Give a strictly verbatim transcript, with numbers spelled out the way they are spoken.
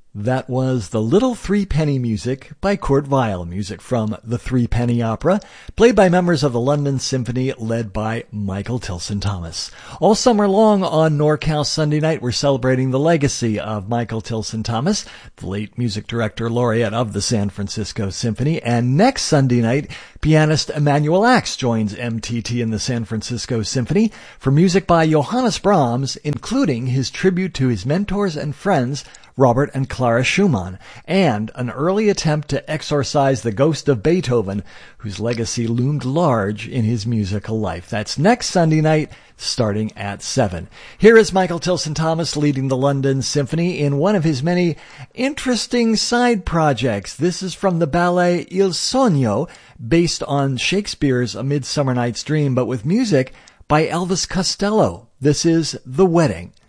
That was the Little Threepenny Music by Kurt Weill, music from The Threepenny Opera, played by members of the London Symphony led by Michael Tilson Thomas. All summer long on NorCal Sunday Night, we're celebrating the legacy of Michael Tilson Thomas, the late music director laureate of the San Francisco Symphony, and next Sunday night, pianist Emanuel Ax joins M T T in the San Francisco Symphony for music by Johannes Brahms, including his tribute to his mentors and friends, Robert and Clara Schumann, and an early attempt to exorcise the ghost of Beethoven, whose legacy loomed large in his musical life. That's next Sunday night, starting at seven. Here is Michael Tilson Thomas leading the London Symphony in one of his many interesting side projects. This is from the ballet Il Sogno, based on Shakespeare's A Midsummer Night's Dream, but with music by Elvis Costello. This is The Wedding.